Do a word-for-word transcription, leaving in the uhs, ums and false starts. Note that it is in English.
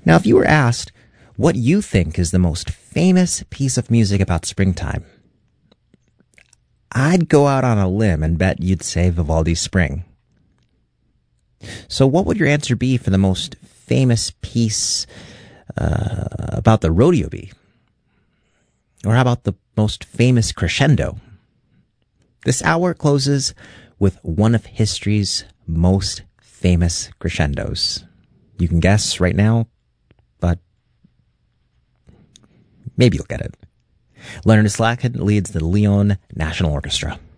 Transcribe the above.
Now, if you were asked what you think is the most famous piece of music about springtime, I'd go out on a limb and bet you'd say Vivaldi's Spring. So what would your answer be for the most famous piece uh, about the rodeo be? Or how about the most famous crescendo? This hour closes with one of history's most famous crescendos. You can guess right now, but maybe you'll get it. Leonard Slacken leads the Lyon National Orchestra.